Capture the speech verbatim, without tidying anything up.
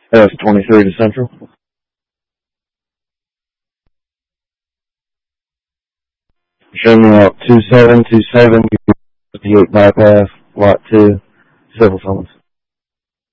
S twenty-three to Central. Show me out two seven two seven, fifty-eight bypass, lot two, civil summons.